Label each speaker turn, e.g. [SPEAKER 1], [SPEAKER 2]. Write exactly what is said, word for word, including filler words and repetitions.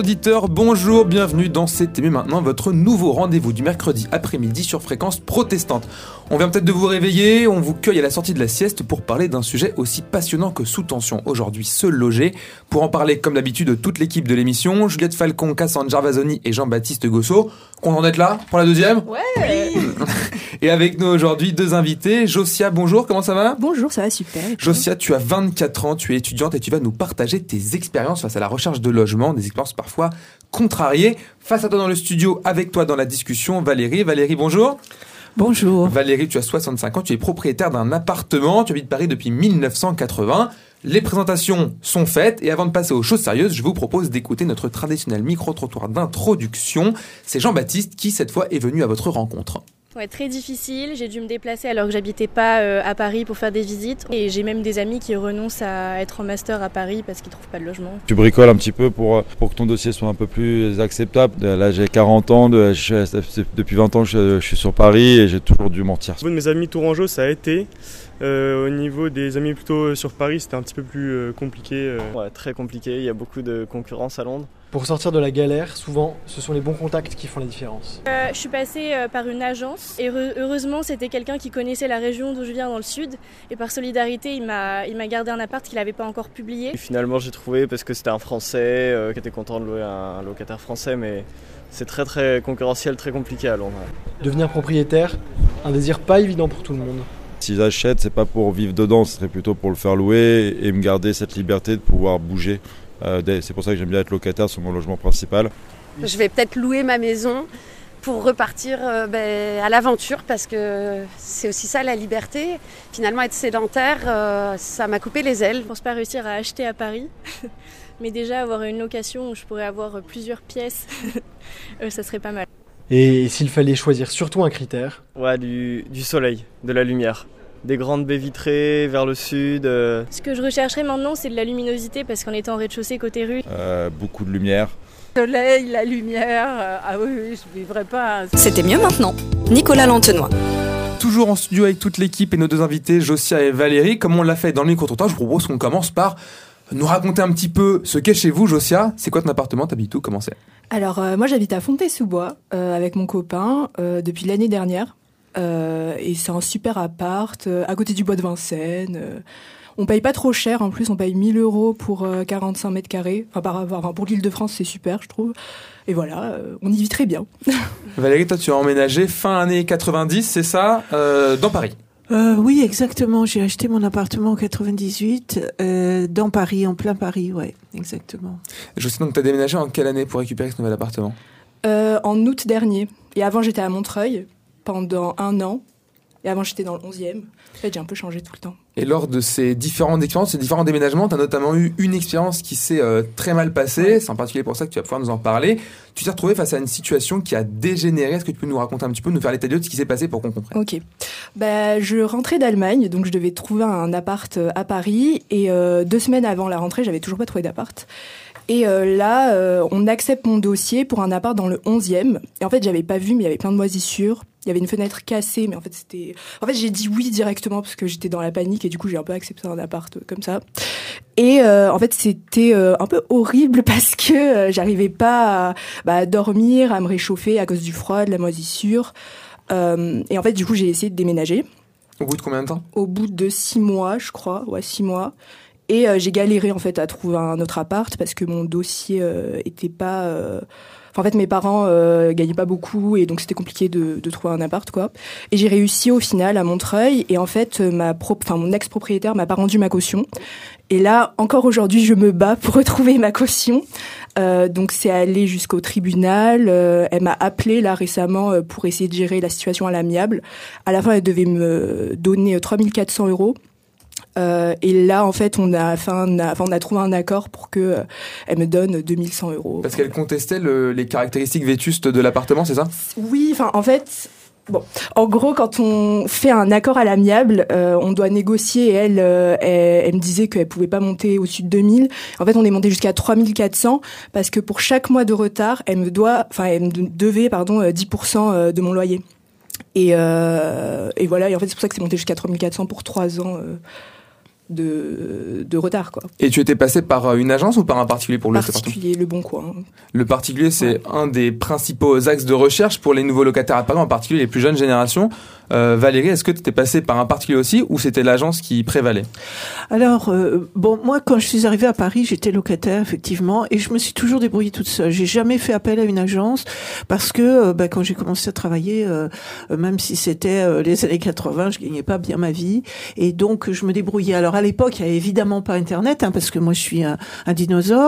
[SPEAKER 1] Auditeurs, bonjour, bienvenue dans C'est Aimé Maintenant, votre nouveau rendez-vous du mercredi après-midi sur Fréquence Protestante. On vient peut-être de vous réveiller, on vous cueille à la sortie de la sieste pour parler d'un sujet aussi passionnant que sous tension. Aujourd'hui, se loger. Pour en parler, comme d'habitude, toute l'équipe de l'émission, Juliette Falcon, Cassandre Gervasoni et Jean-Baptiste Gossot. Content d'être là pour la deuxième ?
[SPEAKER 2] Ouais.
[SPEAKER 1] Oui. Et avec nous aujourd'hui, deux invités. Josia, bonjour, comment ça va ?
[SPEAKER 2] Bonjour, ça va super.
[SPEAKER 1] Josia, tu as vingt-quatre ans, tu es étudiante et tu vas nous partager tes expériences face à la recherche de logement, des expériences parfois contrariées. Face à toi dans le studio, avec toi dans la discussion, Valérie. Valérie, bonjour.
[SPEAKER 2] Bonjour.
[SPEAKER 1] Valérie, tu as soixante-cinq ans, tu es propriétaire d'un appartement, tu habites Paris depuis dix-neuf cent quatre-vingts. Les présentations sont faites et avant de passer aux choses sérieuses, je vous propose d'écouter notre traditionnel micro-trottoir d'introduction. C'est Jean-Baptiste qui, cette fois, est venu à votre rencontre.
[SPEAKER 3] Ouais, très difficile, j'ai dû me déplacer alors que j'habitais pas euh, à Paris pour faire des visites et j'ai même des amis qui renoncent à être en master à Paris parce qu'ils trouvent pas de logement.
[SPEAKER 4] Tu bricoles un petit peu pour, pour que ton dossier soit un peu plus acceptable. Là j'ai quarante ans, de, je, depuis vingt ans je, je suis sur Paris et j'ai toujours dû mentir.
[SPEAKER 5] Au niveau de mes amis tourangeaux ça a été, euh, au niveau des amis plutôt sur Paris c'était un petit peu plus euh, compliqué. Euh.
[SPEAKER 6] Ouais, très compliqué, il y a beaucoup de concurrence à Londres.
[SPEAKER 7] Pour sortir de la galère, souvent, ce sont les bons contacts qui font la différence.
[SPEAKER 3] Euh, je suis passée euh, par une agence et re- heureusement c'était quelqu'un qui connaissait la région d'où je viens dans le sud et par solidarité il m'a, il m'a gardé un appart qu'il n'avait pas encore publié.
[SPEAKER 6] Et finalement j'ai trouvé parce que c'était un Français euh, qui était content de louer un, un locataire français mais c'est très très concurrentiel, très compliqué à Londres.
[SPEAKER 7] Devenir propriétaire, un désir pas évident pour tout le monde.
[SPEAKER 4] Si j'achète, c'est pas pour vivre dedans, ce serait plutôt pour le faire louer et me garder cette liberté de pouvoir bouger. Euh, c'est pour ça que j'aime bien être locataire sur mon logement principal.
[SPEAKER 8] Je vais peut-être louer ma maison pour repartir euh, ben, à l'aventure parce que c'est aussi ça la liberté. Finalement être sédentaire, euh, ça m'a coupé les ailes.
[SPEAKER 3] Je pense pas réussir à acheter à Paris, mais déjà avoir une location où je pourrais avoir plusieurs pièces, euh, ça serait pas mal.
[SPEAKER 7] Et s'il fallait choisir surtout un critère ?
[SPEAKER 6] Ouais, du, du soleil, de la lumière. Des grandes baies vitrées vers le sud. Euh...
[SPEAKER 3] Ce que je rechercherais maintenant, c'est de la luminosité parce qu'en étant en rez-de-chaussée côté rue.
[SPEAKER 4] Euh, beaucoup de lumière.
[SPEAKER 9] Le soleil, la lumière, euh, ah oui, oui, je ne vivrais pas.
[SPEAKER 10] C'était mieux maintenant. Nicolas Lantenois.
[SPEAKER 1] Toujours en studio avec toute l'équipe et nos deux invités, Josia et Valérie. Comme on l'a fait dans le micro-trottoir, je vous propose qu'on commence par nous raconter un petit peu ce qu'est chez vous. Josia, c'est quoi ton appartement ? T'habites où ? Comment c'est ?
[SPEAKER 2] Alors, euh, moi, j'habite à Fontenay-sous-Bois euh, avec mon copain euh, depuis l'année dernière. Euh, et c'est un super appart euh, à côté du bois de Vincennes. Euh, on paye pas trop cher, en plus on paye mille euros pour euh, quarante-cinq mètres carrés. Enfin, par, enfin, pour l'Île-de-France, c'est super, je trouve. Et voilà, euh, on y vit très bien.
[SPEAKER 1] Valérie, toi, tu as emménagé fin années quatre-vingt-dix, c'est ça, euh, dans Paris ?
[SPEAKER 9] Euh, oui, exactement. J'ai acheté mon appartement en quatre-vingt-dix-huit, euh, dans Paris, en plein Paris, ouais, exactement.
[SPEAKER 1] Je sais donc, tu as déménagé en quelle année pour récupérer ce nouvel appartement ?
[SPEAKER 2] euh, En août dernier. Et avant, j'étais à Montreuil pendant un an. Et avant, j'étais dans le onzième. En fait, j'ai un peu changé tout le temps.
[SPEAKER 1] Et lors de ces différentes expériences, ces différents déménagements, tu as notamment eu une expérience qui s'est euh, très mal passée. Ouais. C'est en particulier pour ça que tu vas pouvoir nous en parler. Tu t'es retrouvé face à une situation qui a dégénéré. Est-ce que tu peux nous raconter un petit peu, nous faire l'état des lieux de ce qui s'est passé pour qu'on comprenne ?
[SPEAKER 2] Ok. Bah, je rentrais d'Allemagne, donc je devais trouver un appart à Paris. Et euh, deux semaines avant la rentrée, j'avais toujours pas trouvé d'appart. Et euh, là, euh, on accepte mon dossier pour un appart dans le onzième. Et en fait, j'avais pas vu, mais il y avait plein de moisissures. Il y avait une fenêtre cassée, mais en fait, c'était... En fait, j'ai dit oui directement parce que j'étais dans la panique et du coup, j'ai un peu accepté un appart comme ça. Et euh, en fait, c'était euh, un peu horrible parce que euh, j'arrivais pas à, bah, à dormir, à me réchauffer à cause du froid, de la moisissure. Euh, et en fait, du coup, j'ai essayé de déménager.
[SPEAKER 1] Au bout de combien de temps ?
[SPEAKER 2] Au bout de six mois, je crois. Ouais, six mois. Et euh, j'ai galéré en fait à trouver un autre appart parce que mon dossier euh, était pas. Euh... Enfin, en fait, mes parents euh, gagnaient pas beaucoup et donc c'était compliqué de, de trouver un appart quoi. Et j'ai réussi au final à Montreuil et en fait ma pro... enfin mon ex-propriétaire m'a pas rendu ma caution. Et là encore aujourd'hui je me bats pour retrouver ma caution. Euh, donc c'est allé jusqu'au tribunal. Euh, elle m'a appelé là récemment euh, pour essayer de gérer la situation à l'amiable. À la fin elle devait me donner trois mille quatre cents euros. Euh, et là, en fait, on a, fait un, enfin, on a trouvé un accord pour que euh, elle me donne deux mille cent euros.
[SPEAKER 1] Parce qu'elle contestait le, les caractéristiques vétustes de l'appartement, c'est ça ?
[SPEAKER 2] Oui, enfin, en fait, bon, en gros, quand on fait un accord à l'amiable, euh, on doit négocier. Et elle, euh, elle, elle me disait qu'elle pouvait pas monter au-dessus de deux mille. En fait, on est monté jusqu'à trois mille quatre cents parce que pour chaque mois de retard, elle me doit, enfin, elle me devait, pardon, dix pour cent de mon loyer. Et, euh, et voilà. Et en fait, c'est pour ça que c'est monté jusqu'à trois mille quatre cents pour trois ans. Euh, de, de retard, quoi.
[SPEAKER 1] Et tu étais passé par une agence ou par un particulier pour le
[SPEAKER 2] particulier, Le Bon Coin.
[SPEAKER 1] Le particulier, c'est ouais. un des principaux axes de recherche pour les nouveaux locataires à Paris, en particulier les plus jeunes générations. Euh, Valérie, est-ce que tu étais passée par un particulier aussi ou c'était l'agence qui prévalait?
[SPEAKER 9] Alors, euh, bon, moi, quand je suis arrivée à Paris, j'étais locataire, effectivement, et je me suis toujours débrouillée toute seule. J'ai jamais fait appel à une agence parce que euh, bah, quand j'ai commencé à travailler, euh, même si c'était euh, les années quatre-vingts, je gagnais pas bien ma vie, et donc je me débrouillais. Alors à l'époque, il y avait évidemment pas Internet, hein, parce que moi je suis un, un dinosaure.